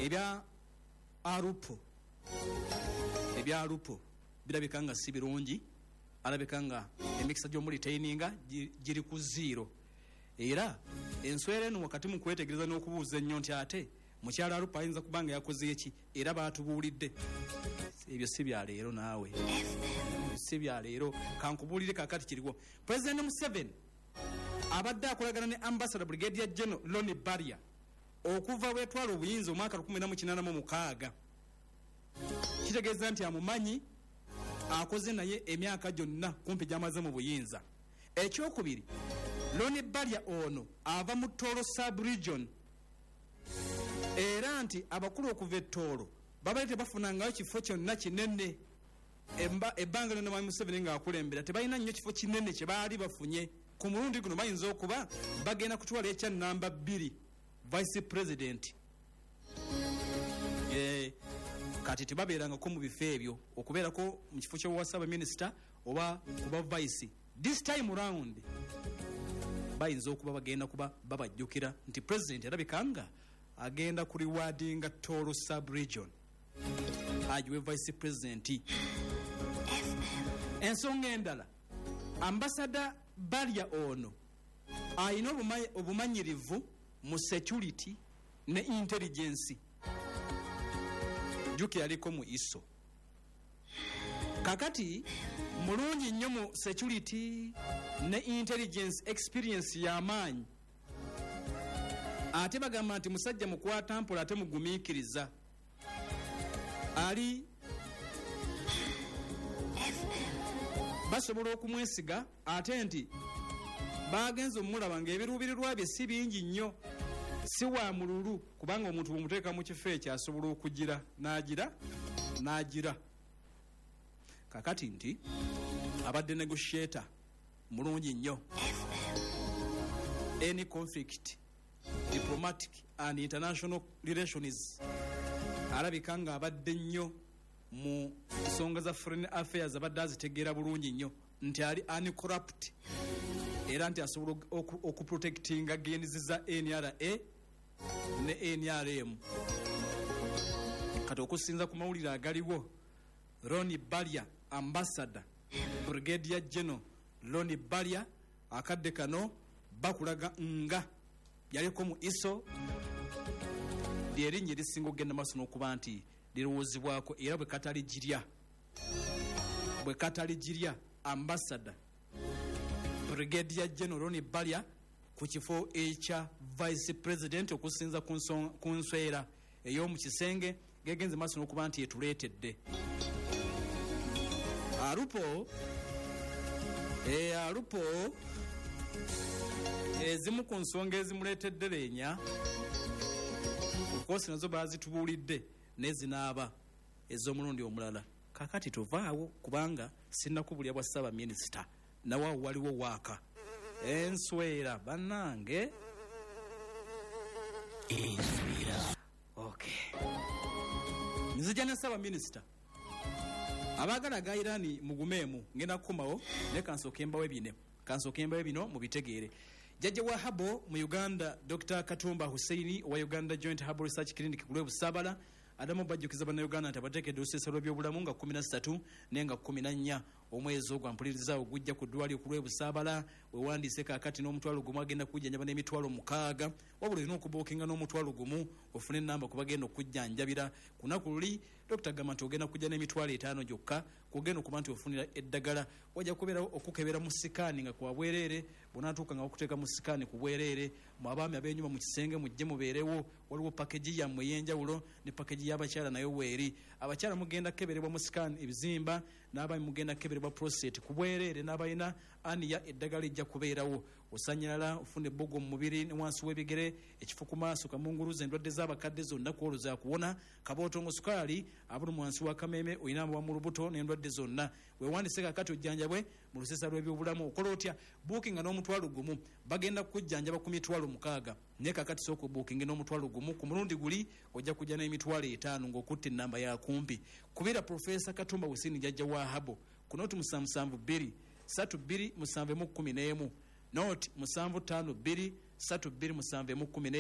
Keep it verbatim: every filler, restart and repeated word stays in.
ebya arupo ebya arupo birabika nga si birungi, alabika nga emikisa gy'omuli taininga giri ku zero. Era enswera eno wakati mu kwetegereza n'okubuuza ennyo nti ate mukyala arupo ayinza kubanga yakoze eki era baatubuulidde. Ebyo si bya leero naawe, si bya leero. Kankubuulire kakati kiriwo. President Museveni abadde akolagana ne Ambassador Brigadier General Ronnie Barya okuva bwetwala obuyinza omwaka lukumi na munaana mu mukaaga. Kitegeeza nti amumanyi, akoze naye emyaka gyonna kumpi gy'amaze mu buyinza. Ekyokubiri, Ronnie Barya ono ava mu Tooro sub-region, era nti abakulu okuva e Tooro babali tebafunangayo kifo kyonna kinene. Ebbanga lyonna Mwami Museveni ng'akulembera tebalina nnyo kifo kinene kye baali bafunye. Ku mulundi guno bayinza okuba bagenda kutwala ekya namba bbiri, vice president. Eh, kati tebabeerangako mu bifo ebyo okubeerako mu kifo ky'owa Ssaabaminisita oba kuba vice. This time round bayinza okuba bagenda kuba babajjukira nti president alabika nga agenda ku rewardinga Tooro sub-region ajiwe vice president. Ensonga endala, Ambassador Barya ono ayina obumanyirivu mu security ne intelligence. Juki yaliko mu iso. Kakati mulungi nnyo mu security ne intelligence experience y'amaanyi. Ate bagamba nti musajja mukwata mpola ate mugumiikiriza. Ali basobola okumwesiga ate nti bagenza omulaba ng'ebiruubirirwa bye si bingi nnyo, si wa mululu, kubanga omuntu bw'omuteeka mu kifo ekyo asobola okugira n'agira n'agira. Kakati nti abadde negotiator mulungi nnyo. Any conflict, diplomatic and international relations, alabika nga abadde nnyo mu nsonga za foreign affairs, abadde azitegeera bulungi nnyo nti ali uncorrupt, era nti asobola okuprotectinga gains za N R A ne N R M. Kati okusinza ku mawulire agaliwo, Ronnie Barya, Ambassador Brigadier General Ronnie Barya, akadde kano bakulaga nga yaliko mu iso lyerinnya erisinga okugenda maaso n'okuba nti lirowoozebwako era bwe katali girya bwe katali girya Ambassador Brigadier General Ronnie Barya ku kifo ekya Vice President okusinza ku nswera ey'omu kisenge gegenze maaso n'okuba nti etuleetedde. Arupo e arupo ezimu ku nsonga ezimuleetedde leenya okosi nazo baazitubuulidde nezinaaba ez'omulundi omulala. Kakati tuvaawo kubanga sinnakubulya bwa Ssaabaminisita nawo waliwo waaka enswera bannange. Enswera okay, nzija ne Ssaabaminisita abaagala gairani mugumeemu ngenda kukomawo ne kansooke mbawe bino kansooke mbawe bino mubitegeere. Jjajja wa Habo mu Uganda Doctor Katumba Hussein wa Uganda Joint Habo Research Clinic ku Lwebusaabala adamu bajjukiza bannayuganda nti abateekedde oluseesa lw'ebyobulamu nga kumi na ssatu nenga kumi na nnya omwezi ogwampuliriza ogujja ku ddwaliro ku Lwebusaabala wewandiise kaakati n'omutwalo gumu agenda kujjanjaba n'emitwalo mukaaga wabula olina okubookinga n'omutwalo gumu ofune ennamba ku bagenda okujjanjabira. Ku lunaku luli Dokita agamba nti ogenda kujja n'emitwalo etaano gyokka kugenda okuba nti ofunira eddagala. Wajja kubeerawo okukebera mu sikaani nga kwa bwereere, bw'onaatuuka nga bakuteeka mu sikaani ku bwereere. Mu abaami ab'ennyumba mu kisenge mujje mubeerewo, waliwo pakeji yammwe ey'enjawulo ne pakeji y'abakyala nayo weeri. Abakyala mugenda keberebwa mu sikaani ebizimba, n'abaami mugenda keberebwa prostate ku bwereere, n'abalina aniya eddagala ejja kubeerawo. Osanyalala, ofune ebbogo mu mubiri ne wansi w'ebigere, ekifo ku maaso, kamunguluza, endwadde z'abakadde zonna kwolo za kuwona, kabootongo, sukaali, abuli wansi wa kameeme, oyina amuwa mu lubuto n'endwadde zonna. Weewandise kaakati ojjanjabwe mu luseesa lw'ebyobulamu. Okola otya? Buukinga n'omutwalo gumu, bagenda kujjanjaba ku mitwalo mukaaga. Naye kaakati sooka obuukinge n'omutwalo gumu, ku mulundi guli ojja kujja n'emitwalo etaano ng'okutte ennamba ya kumpi. Kubira Profesa Katumba Hussein jjajja wa Habo ku nooti musanvu musanvu bbiri ssatu bbiri musanvu emu kkumi n'emu, nooti musanvu ttaano bbiri ssatu bbiri musanvu emu kkumi n'emu.